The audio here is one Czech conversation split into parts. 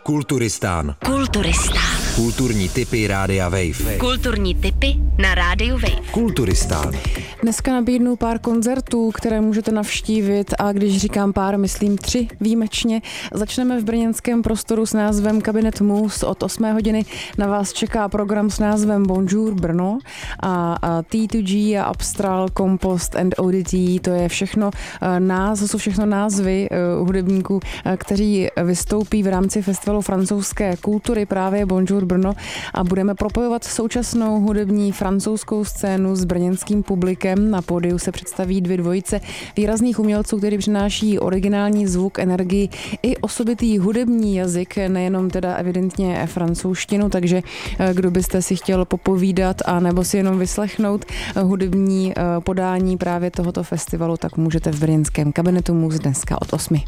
Kulturistán. Kulturistán. Kulturní tipy Rádia Wave. Kulturní tipy na Rádiu Wave. Kulturistán. Dneska nabídnu pár koncertů, které můžete navštívit, a když říkám pár, myslím 3 výjimečně. Začneme v brněnském prostoru s názvem Kabinet Mus. Od 8 hodiny na vás čeká program s názvem Bonjour Brno a T2G a Abstral, Compost and Oddity. To je všechno jsou všechno názvy hudebníků, kteří vystoupí v rámci festivalu francouzské kultury právě Bonjour Brno, a budeme propojovat současnou hudební francouzskou scénu s brněnským publikem. Na pódiu se představí 2 dvojice výrazných umělců, který přináší originální zvuk, energii i osobitý hudební jazyk, nejenom teda evidentně francouzštinu, takže kdo byste si chtěl popovídat a nebo si jenom vyslechnout hudební podání právě tohoto festivalu, tak můžete v brněnském Kabinetu Mus dneska od 8.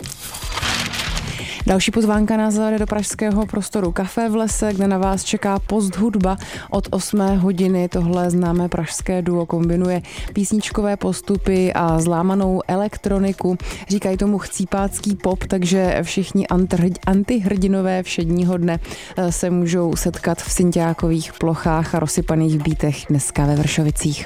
Další pozvánka nás zavede do pražského prostoru Café v lese, kde na vás čeká posthudba od 8 hodiny. Tohle známé pražské duo kombinuje písničkové postupy a zlámanou elektroniku. Říkají tomu chcípácký pop, takže všichni antihrdinové všedního dne se můžou setkat v synťákových plochách a rozsypaných bítech dneska ve Vršovicích.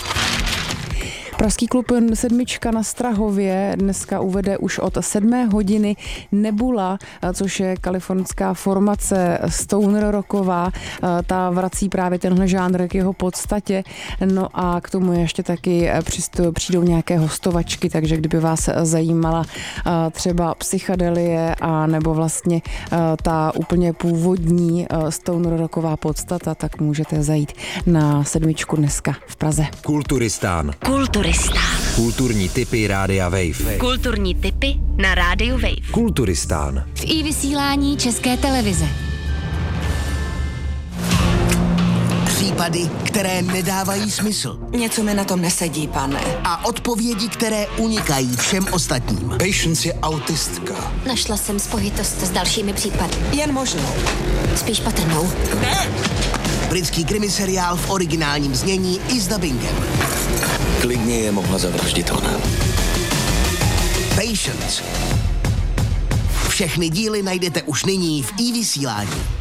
Pražský klub Sedmička na Strahově dneska uvede už od 7 hodiny Nebula, což je kalifornská formace stoner rocková. Ta vrací právě tenhle žánr k jeho podstatě. No a k tomu ještě taky přijdou nějaké hostovačky, takže kdyby vás zajímala třeba psychedelie a nebo vlastně ta úplně původní stoner rocková podstata, tak můžete zajít na Sedmičku dneska v Praze. Kulturistán. Kulturní tipy Rádia Wave. Kulturní tipy na Rádiu Wave. Kulturistán. V iVysílání České televize. Případy, které nedávají smysl. Něco mi na tom nesedí, pane. A odpovědi, které unikají všem ostatním. Patience je autistka. Našla jsem spojitost s dalšími případy. Jen možnou. Spíš patrnou. Ne! Britský krimiseriál v originálním znění i s dabingem. Klidně je mohla zavraždit ona. Patience. Všechny díly najdete už nyní v iVysílání.